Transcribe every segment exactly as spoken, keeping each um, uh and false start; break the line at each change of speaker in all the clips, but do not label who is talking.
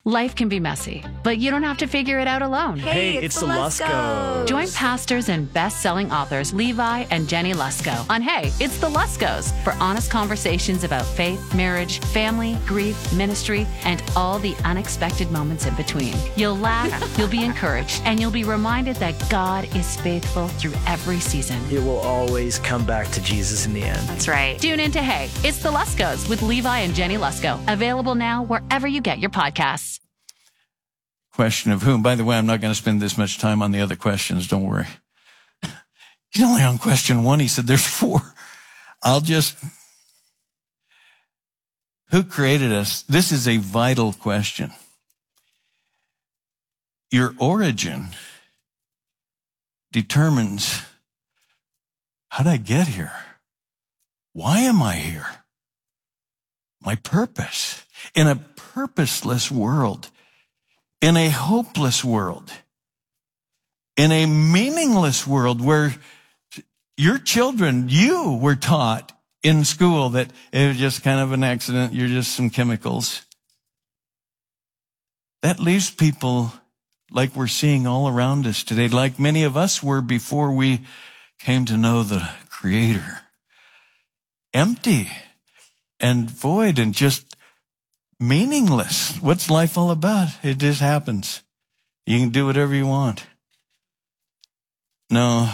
Life can be messy, but you don't have to figure it out alone.
Hey, it's, it's the Luskos.
Join pastors and best-selling authors Levi and Jenny Lusko on Hey, It's the Luskos for honest conversations about faith, marriage, family, grief, ministry, and all the unexpected moments in between. You'll laugh, you'll be encouraged, and you'll be reminded that God is faithful through every season.
It will always come back to Jesus in the end.
That's right. Tune in to Hey, It's the Luskos with Levi and Jenny Lusko. Available now wherever you get your podcasts.
Question of whom. By the way, I'm not going to spend this much time on the other questions. Don't worry. He's only on question one. He said there's four. I'll just... Who created us? This is a vital question. Your origin determines, how did I get here? Why am I here? My purpose. In a purposeless world, in a hopeless world, in a meaningless world where your children, you were taught in school that it was just kind of an accident, you're just some chemicals. That leaves people like we're seeing all around us today, like many of us were before we came to know the Creator. Empty and void and just meaningless. What's life all about? It just happens. You can do whatever you want. No.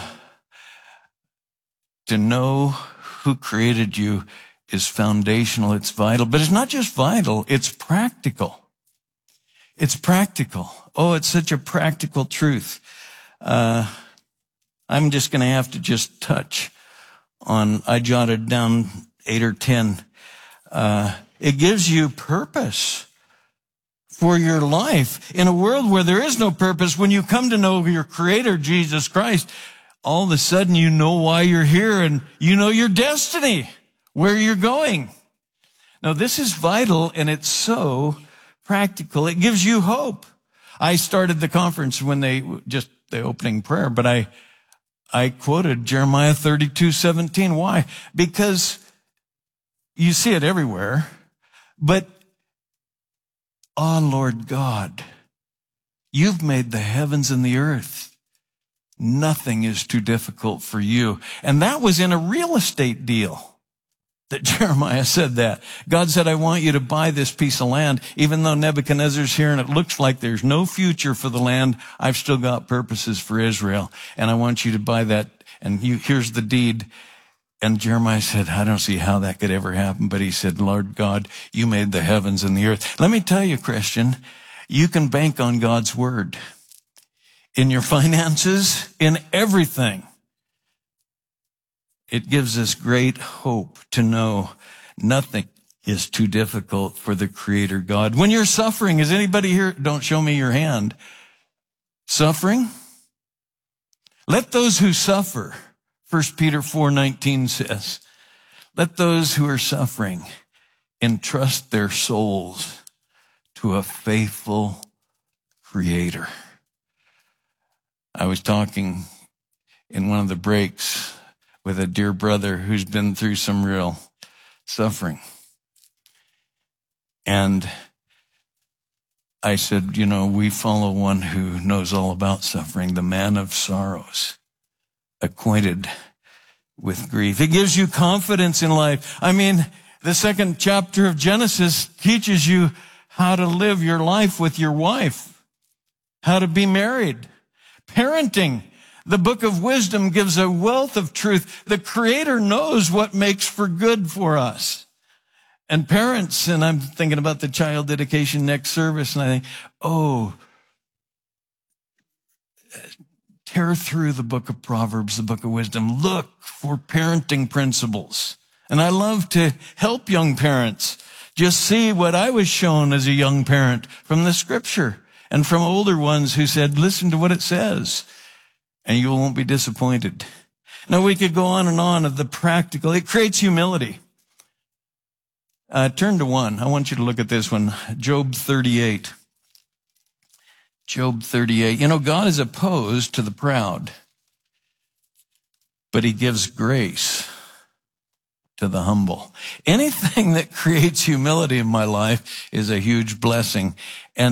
To know who created you is foundational. It's vital. But it's not just vital. It's practical. It's practical. Oh, it's such a practical truth. Uh, I'm just going to have to just touch on, I jotted down eight or ten. Uh, It gives you purpose for your life. In a world where there is no purpose, when you come to know your Creator, Jesus Christ, all of a sudden you know why you're here and you know your destiny, where you're going. Now, this is vital and it's so practical. It gives you hope. I started the conference when they, just the opening prayer, but I, I quoted Jeremiah thirty-two seventeen. Why? Because you see it everywhere. But, oh, Lord God, you've made the heavens and the earth. Nothing is too difficult for you. And that was in a real estate deal that Jeremiah said that. God said, I want you to buy this piece of land. Even though Nebuchadnezzar's here and it looks like there's no future for the land, I've still got purposes for Israel. And I want you to buy that. And you, here's the deed. And Jeremiah said, I don't see how that could ever happen. But he said, Lord God, you made the heavens and the earth. Let me tell you, Christian, you can bank on God's word in your finances, in everything. It gives us great hope to know nothing is too difficult for the Creator God. When you're suffering, is anybody here? Don't show me your hand. Suffering? Let those who suffer, First Peter four nineteen says, let those who are suffering entrust their souls to a faithful Creator. I was talking in one of the breaks with a dear brother who's been through some real suffering. And I said, you know, we follow one who knows all about suffering, the man of sorrows, acquainted with grief. It gives you confidence in life. I mean, the second chapter of Genesis teaches you how to live your life with your wife, how to be married, parenting. The book of wisdom gives a wealth of truth. The Creator knows what makes for good for us. And parents, and I'm thinking about the child dedication next service, and I think, oh, tear through the book of Proverbs, the book of wisdom. Look for parenting principles. And I love to help young parents just see what I was shown as a young parent from the scripture and from older ones who said, listen to what it says, and you won't be disappointed. Now, we could go on and on of the practical. It creates humility. Uh, turn to one. I want you to look at this one. Job thirty-eight. Job thirty-eight. You know, God is opposed to the proud, but he gives grace to the humble. Anything that creates humility in my life is a huge blessing. And